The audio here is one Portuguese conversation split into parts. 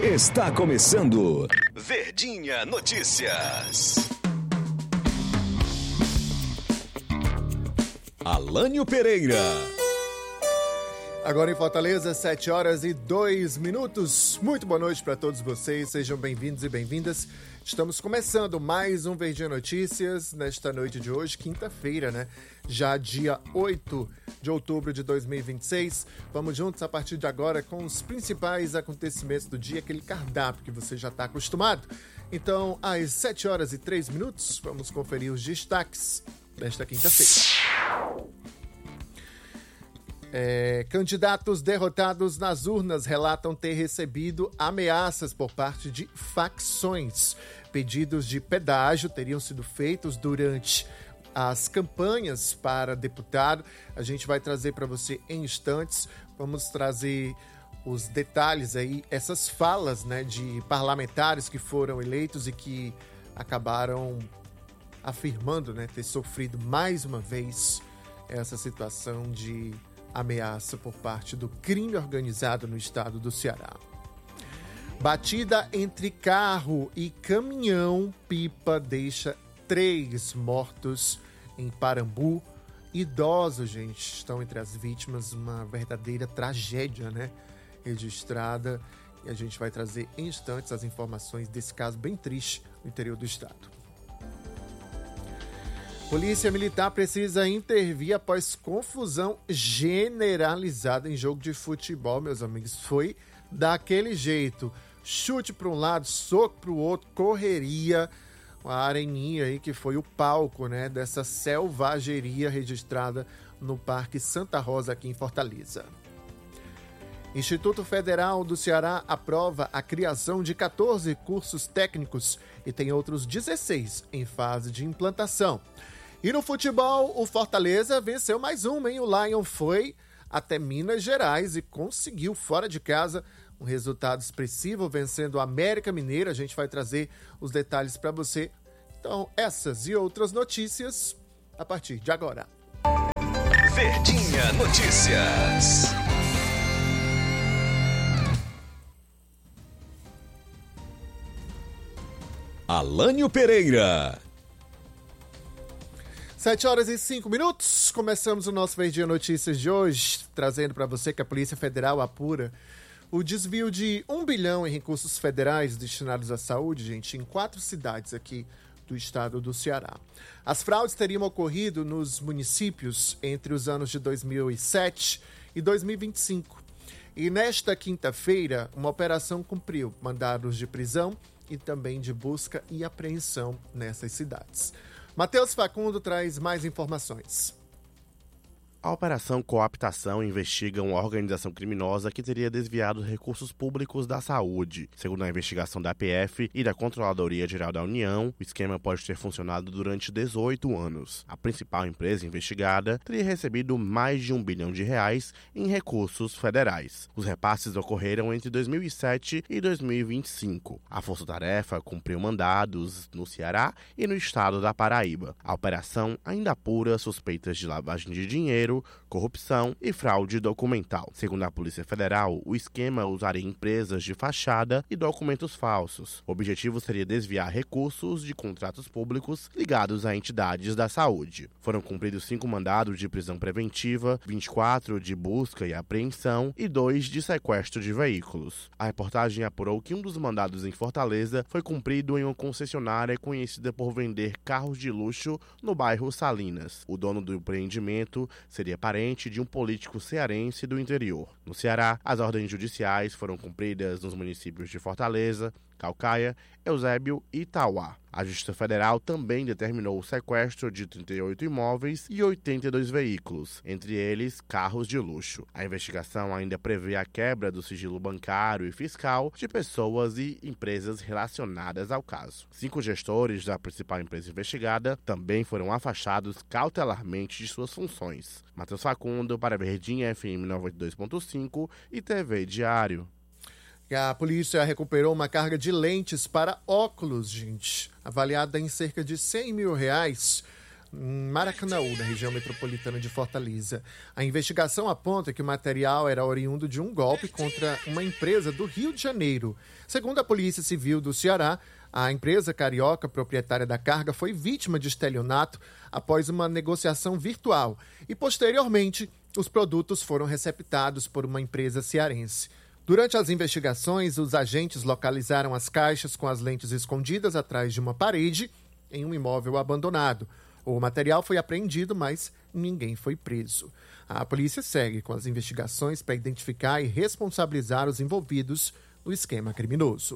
Está começando Verdinha Notícias. Alânio Pereira. Agora em Fortaleza, 7h02. Muito boa noite para todos vocês, sejam bem-vindos e bem-vindas. Estamos começando mais um Verdinha Notícias nesta noite de hoje, quinta-feira, né? Já dia 8 de outubro de 2026. Vamos juntos a partir de agora com os principais acontecimentos do dia, aquele cardápio que você já está acostumado. Então, às 7h03, vamos conferir os destaques desta quinta-feira. Candidatos derrotados nas urnas relatam ter recebido ameaças por parte de facções. Pedidos de pedágio teriam sido feitos durante as campanhas para deputado. A gente vai trazer para você em instantes. Vamos trazer os detalhes aí, essas falas, né, de parlamentares que foram eleitos e que acabaram afirmando, né, ter sofrido mais uma vez essa situação de ameaça por parte do crime organizado no estado do Ceará. Batida entre carro e caminhão-pipa deixa 3 mortos em Parambu. Idosos, gente, estão entre as vítimas, uma verdadeira tragédia, né, registrada. E a gente vai trazer em instantes as informações desse caso bem triste no interior do estado. Polícia Militar precisa intervir após confusão generalizada em jogo de futebol, meus amigos. Foi daquele jeito. Chute para um lado, soco para o outro, correria. Uma areninha aí que foi o palco, né, dessa selvageria registrada no Parque Santa Rosa aqui em Fortaleza. Instituto Federal do Ceará aprova a criação de 14 cursos técnicos e tem outros 16 em fase de implantação. E no futebol, o Fortaleza venceu mais uma, hein? O Lion foi até Minas Gerais e conseguiu, fora de casa, um resultado expressivo, vencendo o América Mineiro. A gente vai trazer os detalhes para você. Então, essas e outras notícias a partir de agora. Verdinha Notícias. Alânio Pereira. 7h05. Começamos o nosso Verdinha Notícias de hoje, trazendo para você que a Polícia Federal apura o desvio de 1 bilhão em recursos federais destinados à saúde, gente, em 4 cidades aqui do estado do Ceará. As fraudes teriam ocorrido nos municípios entre os anos de 2007 e 2025. E nesta quinta-feira, uma operação cumpriu mandados de prisão e também de busca e apreensão nessas cidades. Matheus Facundo traz mais informações. A Operação Cooptação investiga uma organização criminosa que teria desviado recursos públicos da saúde. Segundo a investigação da PF e da Controladoria Geral da União, o esquema pode ter funcionado durante 18 anos. A principal empresa investigada teria recebido mais de R$1 bilhão em recursos federais. Os repasses ocorreram entre 2007 e 2025. A Força-Tarefa cumpriu mandados no Ceará e no estado da Paraíba. A operação ainda apura suspeitas de lavagem de dinheiro, corrupção e fraude documental. Segundo a Polícia Federal, o esquema usaria empresas de fachada e documentos falsos. O objetivo seria desviar recursos de contratos públicos ligados a entidades da saúde. Foram cumpridos 5 mandados de prisão preventiva, 24 de busca e apreensão e 2 de sequestro de veículos. A reportagem apurou que um dos mandados em Fortaleza foi cumprido em uma concessionária conhecida por vender carros de luxo no bairro Salinas. O dono do empreendimento seria parente de um político cearense do interior. No Ceará, as ordens judiciais foram cumpridas nos municípios de Fortaleza, Caucaia, Eusébio e Itauá. A Justiça Federal também determinou o sequestro de 38 imóveis e 82 veículos, entre eles carros de luxo. A investigação ainda prevê a quebra do sigilo bancário e fiscal de pessoas e empresas relacionadas ao caso. 5 gestores da principal empresa investigada também foram afastados cautelarmente de suas funções. Matheus Facundo para Verdinha FM 92.5 e TV Diário. A polícia recuperou uma carga de lentes para óculos, gente, avaliada em cerca de R$100 mil em Maracanaú, na região metropolitana de Fortaleza. A investigação aponta que o material era oriundo de um golpe contra uma empresa do Rio de Janeiro. Segundo a Polícia Civil do Ceará, a empresa carioca proprietária da carga foi vítima de estelionato após uma negociação virtual e, posteriormente, os produtos foram receptados por uma empresa cearense. Durante as investigações, os agentes localizaram as caixas com as lentes escondidas atrás de uma parede em um imóvel abandonado. O material foi apreendido, mas ninguém foi preso. A polícia segue com as investigações para identificar e responsabilizar os envolvidos no esquema criminoso.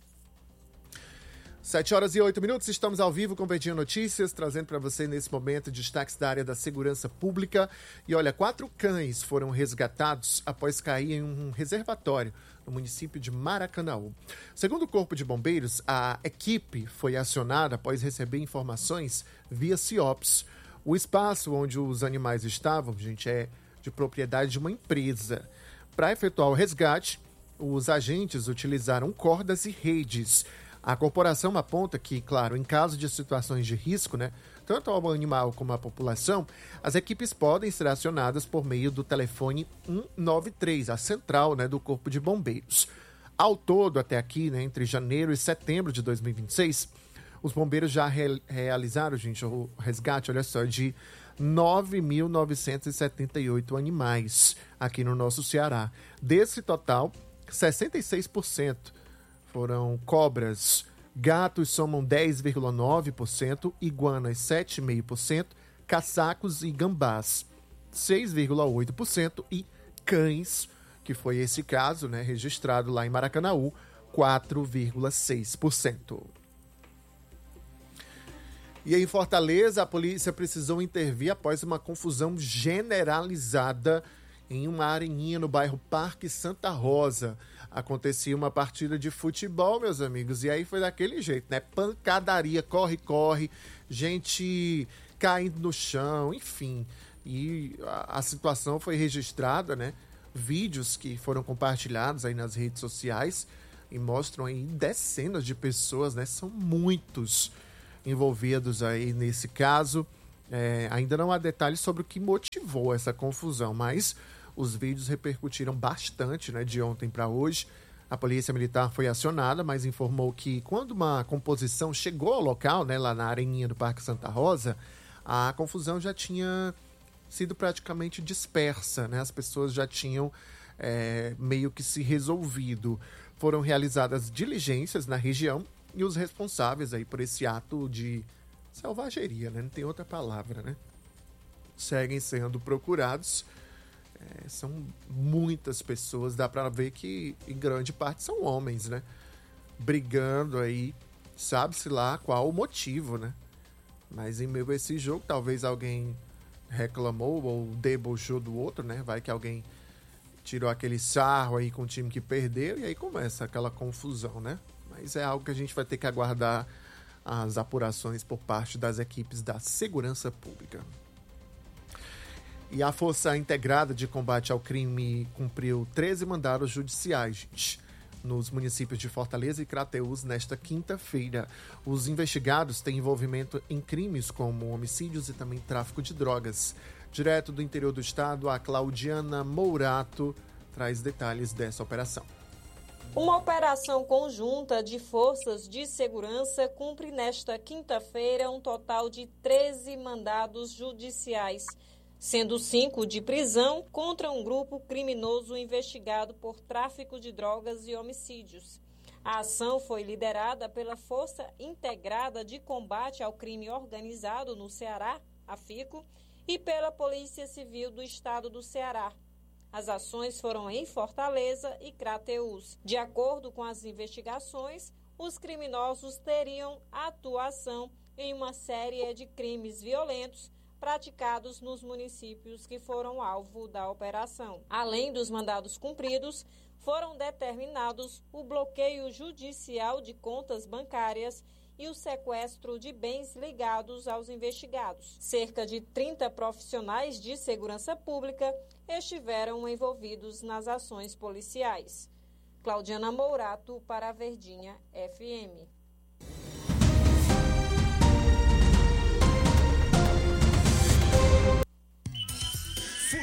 7h08, estamos ao vivo com o Verdinha Notícias, trazendo para você nesse momento destaques da área da segurança pública. E olha, 4 cães foram resgatados após cair em um reservatório no município de Maracanaú. Segundo o Corpo de Bombeiros, a equipe foi acionada após receber informações via CIOPS. O espaço onde os animais estavam, gente, é de propriedade de uma empresa. Para efetuar o resgate, os agentes utilizaram cordas e redes. A corporação aponta que, claro, em caso de situações de risco, tanto ao animal como à população, as equipes podem ser acionadas por meio do telefone 193, a central do Corpo de Bombeiros. Ao todo, até aqui, entre janeiro e setembro de 2026, os bombeiros já realizaram, gente, o resgate, olha só, de 9.978 animais aqui no nosso Ceará. Desse total, 66% foram cobras, gatos somam 10,9%, iguanas 7,5%, caçacos e gambás 6,8% e cães, que foi esse caso, registrado lá em Maracanaú, 4,6%. E em Fortaleza, a polícia precisou intervir após uma confusão generalizada em uma areninha no bairro Parque Santa Rosa. Acontecia uma partida de futebol, meus amigos, e aí foi daquele jeito, pancadaria, corre, gente caindo no chão, enfim. E a situação foi registrada, Vídeos que foram compartilhados aí nas redes sociais e mostram aí dezenas de pessoas, São muitos envolvidos aí nesse caso. Ainda não há detalhes sobre o que motivou essa confusão, mas os vídeos repercutiram bastante, de ontem para hoje. A Polícia Militar foi acionada, mas informou que quando uma composição chegou ao local, lá na areninha do Parque Santa Rosa, a confusão já tinha sido praticamente dispersa, As pessoas já tinham meio que se resolvido. Foram realizadas diligências na região e os responsáveis aí por esse ato de selvageria, não tem outra palavra, seguem sendo procurados. São muitas pessoas, dá para ver que em grande parte são homens, brigando aí, sabe-se lá qual o motivo, mas em meio a esse jogo, talvez alguém reclamou ou debochou do outro, vai que alguém tirou aquele sarro aí com o time que perdeu e aí começa aquela confusão, mas é algo que a gente vai ter que aguardar as apurações por parte das equipes da segurança pública. E a Força Integrada de Combate ao Crime cumpriu 13 mandados judiciais, gente, nos municípios de Fortaleza e Crateús nesta quinta-feira. Os investigados têm envolvimento em crimes como homicídios e também tráfico de drogas. Direto do interior do estado, a Claudiana Mourato traz detalhes dessa operação. Uma operação conjunta de forças de segurança cumpre nesta quinta-feira um total de 13 mandados judiciais, sendo 5 de prisão contra um grupo criminoso investigado por tráfico de drogas e homicídios. A ação foi liderada pela Força Integrada de Combate ao Crime Organizado no Ceará, a FICO, e pela Polícia Civil do Estado do Ceará. As ações foram em Fortaleza e Crateús. De acordo com as investigações, os criminosos teriam atuação em uma série de crimes violentos praticados nos municípios que foram alvo da operação. Além dos mandados cumpridos, foram determinados o bloqueio judicial de contas bancárias e o sequestro de bens ligados aos investigados. Cerca de 30 profissionais de segurança pública estiveram envolvidos nas ações policiais. Claudiana Mourato para a Verdinha FM.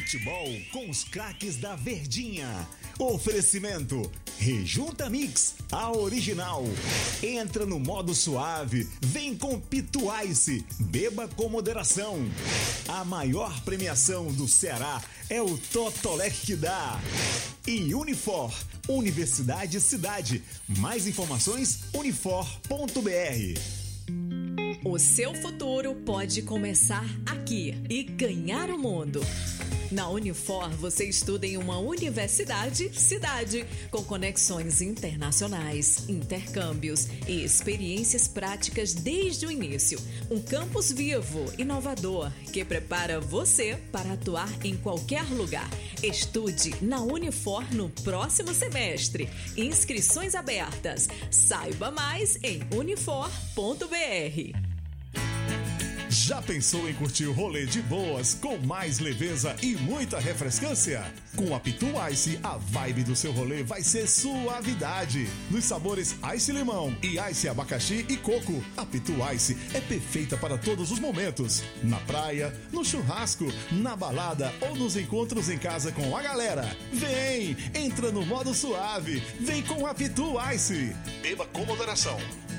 Futebol com os craques da Verdinha. Oferecimento Rejunta Mix, a original. Entra no modo suave, vem com Pitu Ice, beba com moderação. A maior premiação do Ceará é o Totolec que dá. E Unifor, Universidade Cidade. Mais informações, unifor.br. O seu futuro pode começar aqui e ganhar o mundo. Na Unifor, você estuda em uma universidade cidade, com conexões internacionais, intercâmbios e experiências práticas desde o início. Um campus vivo, inovador, que prepara você para atuar em qualquer lugar. Estude na Unifor no próximo semestre. Inscrições abertas. Saiba mais em unifor.br. Já pensou em curtir o rolê de boas, com mais leveza e muita refrescância? Com a Pitu Ice, a vibe do seu rolê vai ser suavidade. Nos sabores Ice Limão e Ice Abacaxi e Coco, a Pitu Ice é perfeita para todos os momentos. Na praia, no churrasco, na balada ou nos encontros em casa com a galera. Vem, entra no modo suave, vem com a Pitu Ice. Beba com moderação.